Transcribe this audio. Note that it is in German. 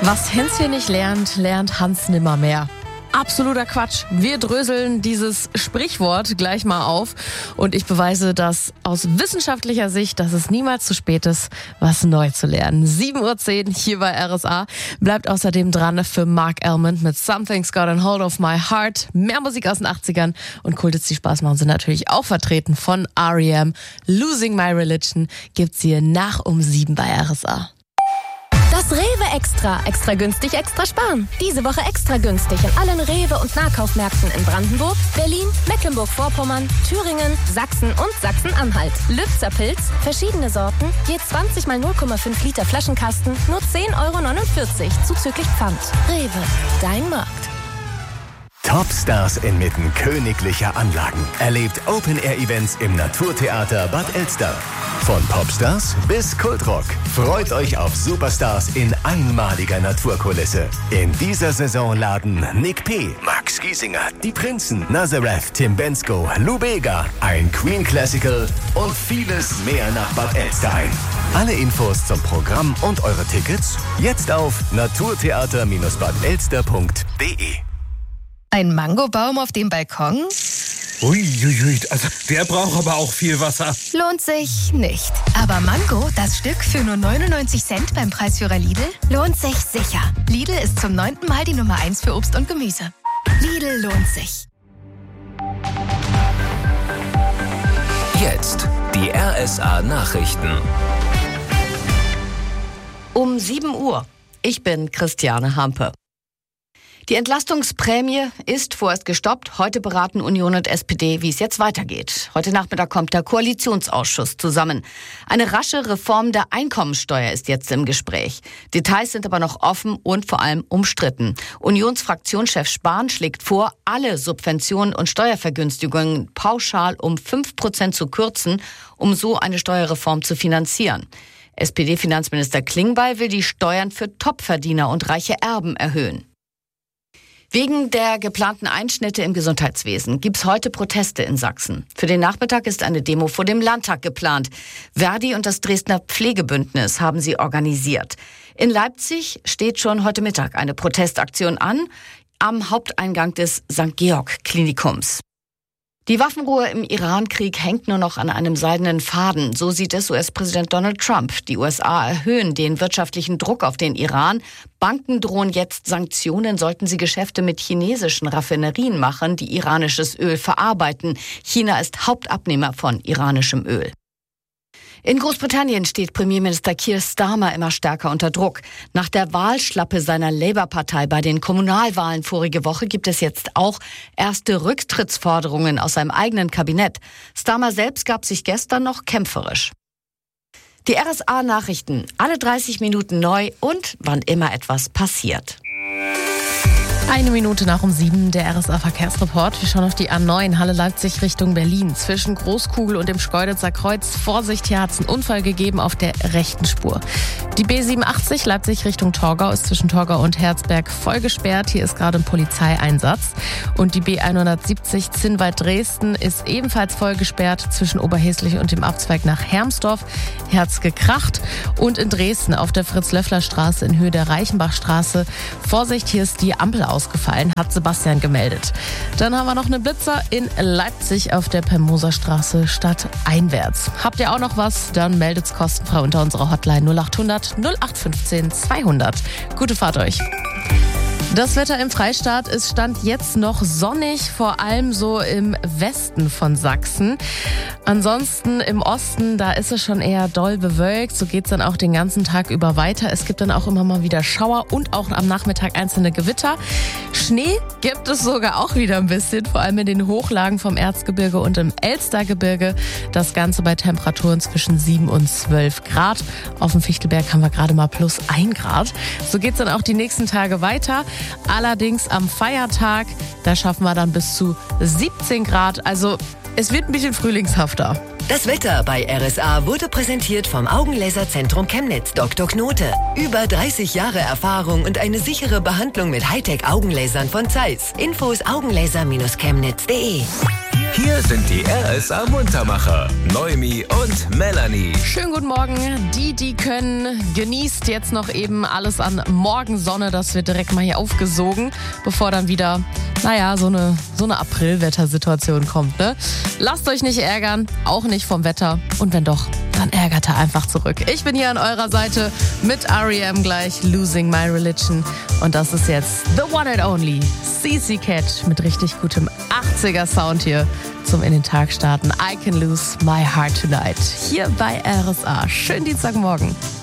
Was Hänschen nicht lernt, lernt Hans nimmermehr. Absoluter Quatsch. Wir dröseln dieses Sprichwort gleich mal auf und ich beweise das aus wissenschaftlicher Sicht, dass es niemals zu spät ist, was neu zu lernen. 7:10 Uhr hier bei RSA. Bleibt außerdem dran für Mark Almond mit Something's Got a Hold of My Heart. Mehr Musik aus den 80ern und Kultits, die Spaß machen, sind natürlich auch vertreten von R.E.M. Losing My Religion gibt's hier nach um 7 bei RSA. Das Rewe Extra. Extra günstig, extra sparen. Diese Woche extra günstig in allen Rewe- und Nahkaufmärkten in Brandenburg, Berlin, Mecklenburg-Vorpommern, Thüringen, Sachsen und Sachsen-Anhalt. Lübzer Pilz, verschiedene Sorten, je 20 mal 0,5 Liter Flaschenkasten, nur 10,49 € zuzüglich Pfand. Rewe, dein Markt. Topstars inmitten königlicher Anlagen. Erlebt Open-Air-Events im Naturtheater Bad Elster. Von Popstars bis Kultrock. Freut euch auf Superstars in einmaliger Naturkulisse. In dieser Saison laden Nick P., Max Giesinger, Die Prinzen, Nazareth, Tim Bensko, Lou Bega, ein Queen Classical und vieles mehr nach Bad Elster ein. Alle Infos zum Programm und eure Tickets jetzt auf naturtheater-badelster.de. Ein Mangobaum auf dem Balkon? Uiuiui, also der braucht aber auch viel Wasser. Lohnt sich nicht. Aber Mango, das Stück für nur 99 Cent beim Preisführer Lidl, lohnt sich sicher. Lidl ist zum 9. Mal die Nummer 1 für Obst und Gemüse. Lidl lohnt sich. Jetzt die RSA Nachrichten. Um 7 Uhr. Ich bin Christiane Hampe. Die Entlastungsprämie ist vorerst gestoppt. Heute beraten Union und SPD, wie es jetzt weitergeht. Heute Nachmittag kommt der Koalitionsausschuss zusammen. Eine rasche Reform der Einkommensteuer ist jetzt im Gespräch. Details sind aber noch offen und vor allem umstritten. Unionsfraktionschef Spahn schlägt vor, alle Subventionen und Steuervergünstigungen pauschal um 5% zu kürzen, um so eine Steuerreform zu finanzieren. SPD-Finanzminister Klingbeil will die Steuern für Topverdiener und reiche Erben erhöhen. Wegen der geplanten Einschnitte im Gesundheitswesen gibt's heute Proteste in Sachsen. Für den Nachmittag ist eine Demo vor dem Landtag geplant. Verdi und das Dresdner Pflegebündnis haben sie organisiert. In Leipzig steht schon heute Mittag eine Protestaktion an, am Haupteingang des St. Georg Klinikums. Die Waffenruhe im Iran-Krieg hängt nur noch an einem seidenen Faden. So sieht es US-Präsident Donald Trump. Die USA erhöhen den wirtschaftlichen Druck auf den Iran. Banken drohen jetzt Sanktionen, sollten sie Geschäfte mit chinesischen Raffinerien machen, die iranisches Öl verarbeiten. China ist Hauptabnehmer von iranischem Öl. In Großbritannien steht Premierminister Keir Starmer immer stärker unter Druck. Nach der Wahlschlappe seiner Labour-Partei bei den Kommunalwahlen vorige Woche gibt es jetzt auch erste Rücktrittsforderungen aus seinem eigenen Kabinett. Starmer selbst gab sich gestern noch kämpferisch. Die RSA-Nachrichten, alle 30 Minuten neu und wann immer etwas passiert. 1 Minute nach um 7, der RSA-Verkehrsreport. Wir schauen auf die A9 Halle-Leipzig Richtung Berlin. Zwischen Großkugel und dem Schkeuditzer Kreuz. Vorsicht, hier hat es einen Unfall gegeben auf der rechten Spur. Die B87 Leipzig Richtung Torgau ist zwischen Torgau und Herzberg voll gesperrt. Hier ist gerade ein Polizeieinsatz. Und die B170 Zinnwald-Dresden ist ebenfalls voll gesperrt zwischen Oberhäslich und dem Abzweig nach Hermsdorf. Hier hat's gekracht. Und in Dresden auf der Fritz-Löffler-Straße in Höhe der Reichenbachstraße. Vorsicht, hier ist die Ampel ausgefallen, hat Sebastian gemeldet. Dann haben wir noch eine Blitzer in Leipzig auf der Permoser-Straße stadteinwärts. Habt ihr auch noch was? Dann meldet's kostenfrei unter unserer Hotline 0800 0815 200. Gute Fahrt euch. Das Wetter im Freistaat ist Stand jetzt noch sonnig, vor allem so im Westen von Sachsen. Ansonsten im Osten, da ist es schon eher doll bewölkt. So geht's dann auch den ganzen Tag über weiter. Es gibt dann auch immer mal wieder Schauer und auch am Nachmittag einzelne Gewitter. Schnee gibt es sogar auch wieder ein bisschen, vor allem in den Hochlagen vom Erzgebirge und im Elstergebirge. Das Ganze bei Temperaturen zwischen 7 und 12 Grad. Auf dem Fichtelberg haben wir gerade mal plus 1 Grad. So geht's dann auch die nächsten Tage weiter. Allerdings am Feiertag, da schaffen wir dann bis zu 17 Grad. Also es wird ein bisschen frühlingshafter. Das Wetter bei RSA wurde präsentiert vom Augenlaserzentrum Chemnitz Dr. Knote. Über 30 Jahre Erfahrung und eine sichere Behandlung mit Hightech-Augenlasern von Zeiss. Infos augenlaser-chemnitz.de. Hier sind die RSA Muntermacher, Noemi und Melanie. Schönen guten Morgen. Die können, genießt jetzt noch eben alles an Morgensonne. Das wird direkt mal hier aufgesogen, bevor dann wieder, so eine Aprilwettersituation kommt, ne? Lasst euch nicht ärgern, auch nicht vom Wetter. Und wenn doch, dann ärgert er einfach zurück. Ich bin hier an eurer Seite mit R.E.M. gleich, Losing My Religion. Und das ist jetzt The One and Only, CC Cat mit richtig gutem 80er Sound hier zum in den Tag starten. I Can Lose My Heart Tonight. Hier bei RSA. Schönen Dienstagmorgen.